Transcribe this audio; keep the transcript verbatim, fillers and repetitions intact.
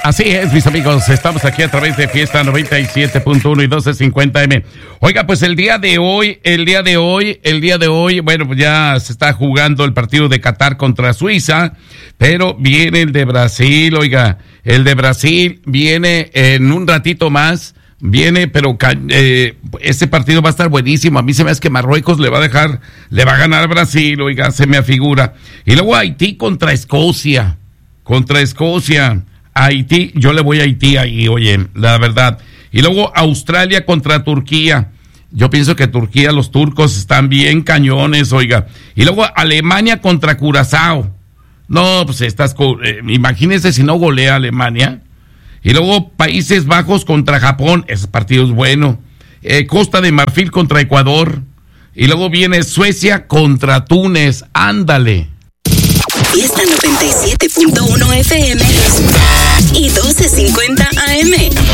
Así es, mis amigos, estamos aquí a través de Fiesta noventa y siete punto uno y doce cincuenta eme. Oiga, pues el día de hoy, el día de hoy, el día de hoy, bueno, pues ya se está jugando el partido de Qatar contra Suiza, pero viene el de Brasil, oiga, el de Brasil viene en un ratito más, viene, pero eh, ese partido va a estar buenísimo. A mí se me hace que Marruecos le va a dejar, le va a ganar a Brasil, oiga, se me afigura. Y luego Haití contra Escocia, contra Escocia. Haití, yo le voy a Haití ahí, oye, la verdad. Y luego Australia contra Turquía. Yo pienso que Turquía, los turcos están bien cañones, oiga. Y luego Alemania contra Curazao. No, pues estas, eh, imagínense si no golea Alemania. Y luego Países Bajos contra Japón, ese partido es bueno. Eh, Costa de Marfil contra Ecuador. Y luego viene Suecia contra Túnez, ándale. Fiesta noventa y siete punto uno F M y doce cincuenta A M.